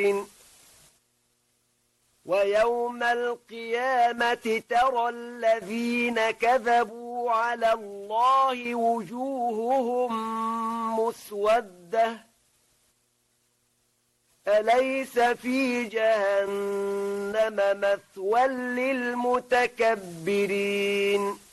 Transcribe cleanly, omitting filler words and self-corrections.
ويوم القيامة ترى الذين كذبوا على الله وجوههم مسودة أليس في جهنم مثوى للمتكبرين